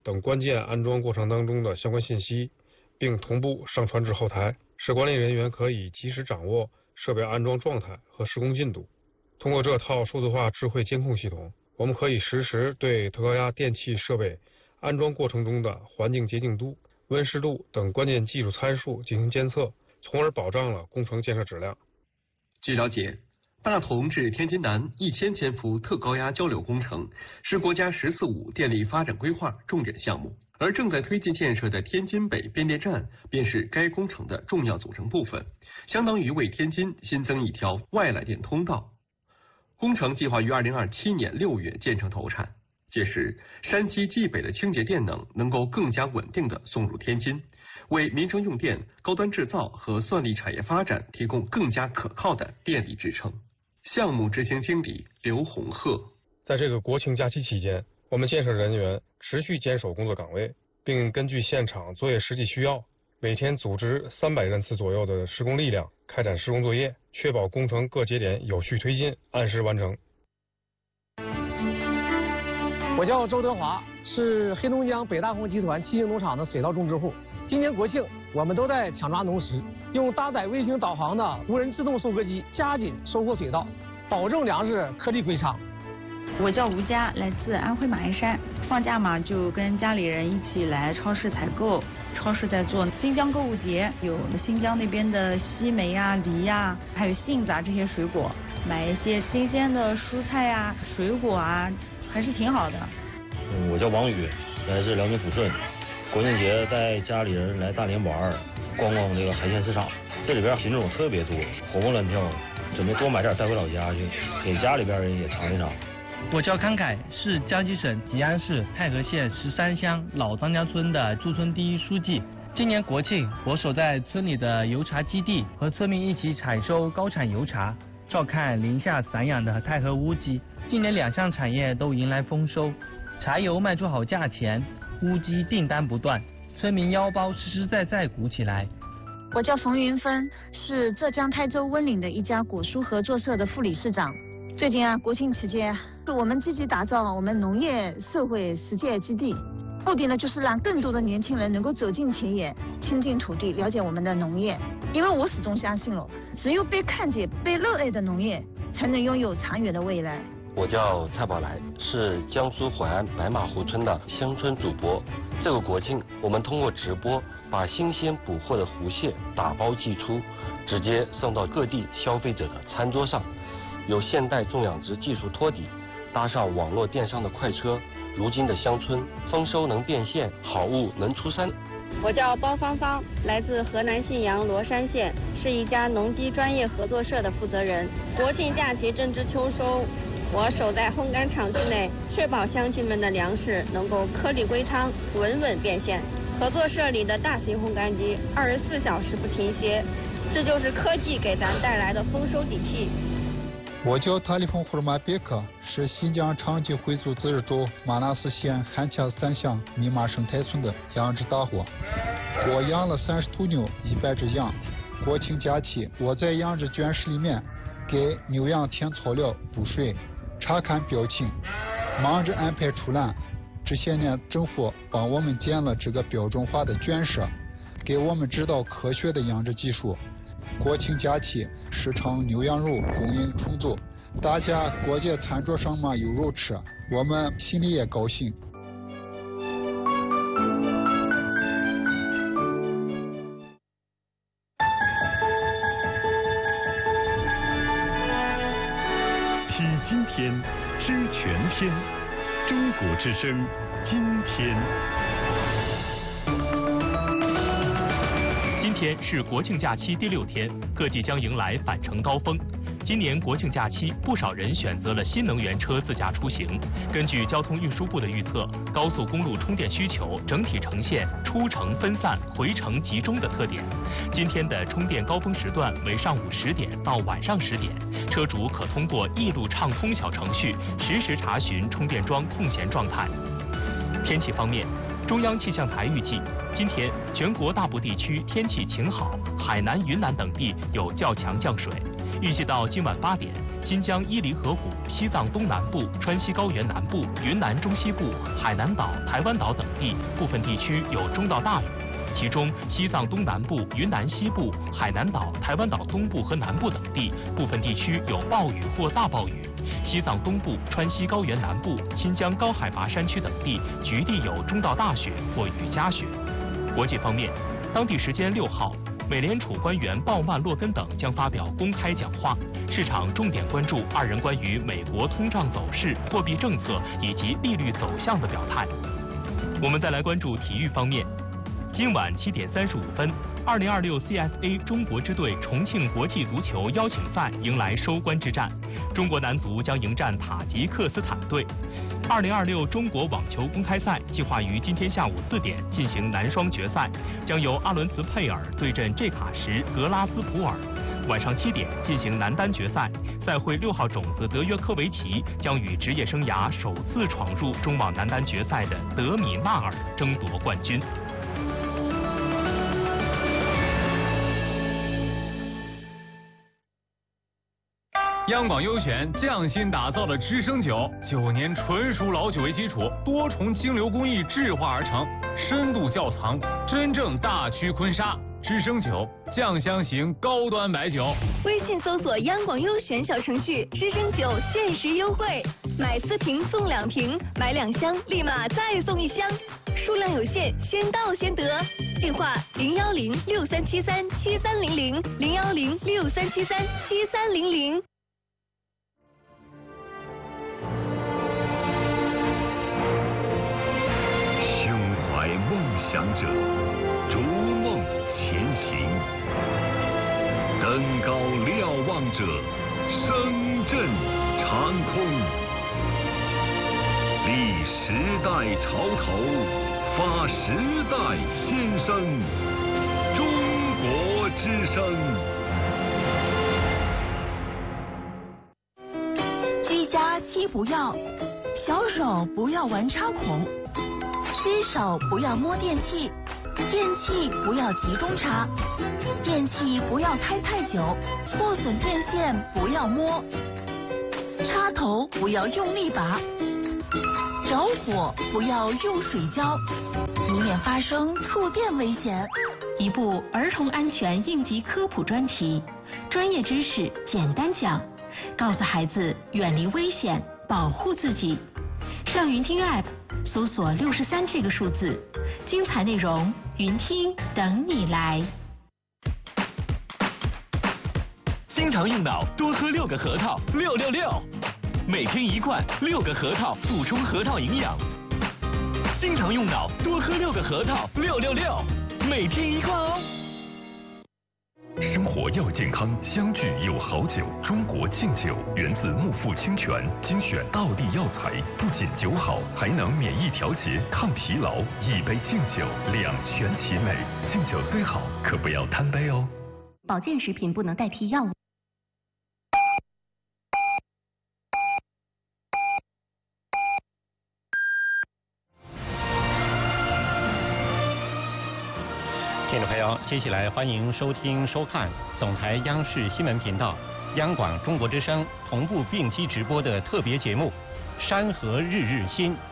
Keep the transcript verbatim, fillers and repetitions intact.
等关键安装过程当中的相关信息，并同步上传至后台，使管理人员可以及时掌握设备安装状态和施工进度。通过这套数字化智慧监控系统，我们可以实时对特高压电气设备安装过程中的环境洁净度、温湿度等关键技术参数进行监测，从而保障了工程建设质量。 据了解，大同至天津南一千千伏特高压交流工程是国家“十四五”电力发展规划重点项目，而正在推进建设的天津北变电站便是该工程的重要组成部分，相当于为天津新增一条外来电通道。工程计划于二零二七年六月建成投产，届时山西冀北的清洁电能能够更加稳定地送入天津，为民生用电、高端制造和算力产业发展提供更加可靠的电力支撑。项目执行经理刘洪鹤， 在这个国庆假期期间，我们建设人员持续坚守工作岗位，并根据现场作业实际需要，每天组织三百人次左右的施工力量开展施工作业，确保工程各节点有序推进，按时完成。 我叫周德华，是黑龙江北大红集团七星农场的水稻种植户。今年国庆，我们都在抢抓农时，用搭载卫星导航的无人自动收割机加紧收获水稻，保证粮食颗粒归仓。 我叫吴佳，来自安徽马鞍山。放假嘛，就跟家里人一起来超市采购。超市在做新疆购物节，有新疆那边的西梅啊、梨啊，还有杏子啊这些水果，买一些新鲜的蔬菜啊、水果啊，还是挺好的。 嗯，我叫王宇，来自辽宁抚顺。国庆节带家里人来大连玩，逛逛这个海鲜市场，这里边品种特别多，活蹦乱跳，准备多买点带回老家去，给家里边人也尝一尝。 我叫康凯，是江西省吉安市太和县十三乡老张家村的驻村第一书记。今年国庆，我守在村里的油茶基地，和村民一起采收高产油茶，照看林下散养的太和乌鸡。今年两项产业都迎来丰收，茶油卖出好价钱，乌鸡订单不断，村民腰包实实在在鼓起来。 我叫冯云芬，是浙江台州温岭的一家果蔬合作社的副理事长。最近啊，国庆期间，我们积极打造我们农业社会实践基地，目的呢就是让更多的年轻人能够走进田野，亲近土地，了解我们的农业。因为我始终相信了，只有被看见、被热爱的农业，才能拥有长远的未来。 我叫蔡宝来，是江苏淮安白马湖村的乡村主播。这个国庆，我们通过直播把新鲜捕获的湖蟹打包寄出，直接送到各地消费者的餐桌上。有现代种养殖技术托底，搭上网络电商的快车，如今的乡村丰收能变现，好物能出山。 我叫包芳芳，来自河南信阳罗山县，是一家农机专业合作社的负责人。国庆假期正值秋收，我守在烘干场地内，确保乡亲们的粮食能够颗粒归仓，稳稳变现。合作社里的大型烘干机二十四小时不停歇，这就是科技给咱带来的丰收底气。 我叫塔里蓬胡尔马别克，是新疆长吉回族自治州马纳斯县汉恰三乡密码生态村的养殖大户。我养了三十头牛，一百只羊。国庆假期，我在养殖圈室里面给牛羊添草料、补水，查看标情，忙着安排出栏。这些年，政府帮我们建了这个标准化的圈舍，给我们指导科学的养殖技术。国庆假期，市场牛羊肉供应充足，大家过节餐桌上嘛有肉吃，我们心里也高兴。 听今天，知全天，中国之声，今天。 今天是国庆假期第六天，各地将迎来返程高峰。今年国庆假期，不少人选择了新能源车自驾出行。根据交通运输部的预测，高速公路充电需求整体呈现出城分散、回程集中的特点。今天的充电高峰时段为上午十点到晚上十点，车主可通过易路畅通小程序实时查询充电桩空闲状态。天气方面，中央气象台预计，今天全国大部地区天气晴好，海南、云南等地有较强降水。预计到今晚八点， 新疆伊犁河谷、西藏东南部、川西高原南部、云南中西部、海南岛、台湾岛等地部分地区有中到大雨。其中，西藏东南部、云南西部、海南岛、台湾岛东部和南部等地部分地区有暴雨或大暴雨；西藏东部、川西高原南部、新疆高海拔山区等地局地有中到大雪或雨夹雪。国际方面，当地时间六号，美联储官员鲍曼洛根等将发表公开讲话，市场重点关注二人关于美国通胀走势、货币政策以及利率走向的表态。我们再来关注体育方面。今晚七点三十五分，二零二六 C S A 中国支队重庆国际足球邀请赛迎来收官之战，中国男足将迎战塔吉克斯坦队。二零二六中国网球公开赛计划于今天下午四点进行男双决赛，将由阿伦茨佩尔对阵这卡什格拉斯普尔。晚上七点进行男单决赛，赛会六号种子德约科维奇将与职业生涯首次闯入中网男单决赛的德米纳尔争夺冠军。 央广优选匠心打造的知升酒，九年纯熟老酒为基础，多重蒸馏工艺制化而成，深度窖藏，真正大曲坤沙。知升酒，酱香型高端白酒。 微信搜索央广优选小程序，知升酒限时优惠，买四瓶送两瓶，买两箱立马再送一箱，数量有限，先到先得。电话零幺零六三七三七三零零零幺零六三七三七三零零。 梦想者逐梦前行，登高瞭望者声震长空，立时代潮头，发时代先声，中国之声。 居家七不要：小手不要玩插孔。湿手不要摸电器，电器不要集中插，电器不要开太久，破损电线不要摸，插头不要用力拔，着火不要用水浇，以免发生触电危险。 一部儿童安全应急科普专题，专业知识简单讲，告诉孩子远离危险，保护自己。上云听 App。搜索六十三这个数字，精彩内容云听等你来。 经常用脑，多喝六个核桃，六六六，每天一罐，六个核桃补充核桃营养。经常用脑，多喝六个核桃，六六六，每天一罐哦。 生活要健康，相聚有好酒。中国敬酒源自木富清泉，精选道地药材，不仅酒好，还能免疫调节、抗疲劳。一杯敬酒，两全其美。敬酒虽好，可不要贪杯哦。 保健食品不能代替药物。 听众朋友，接下来欢迎收听收看总台央视新闻频道、央广中国之声同步并机直播的特别节目《山河日日新》。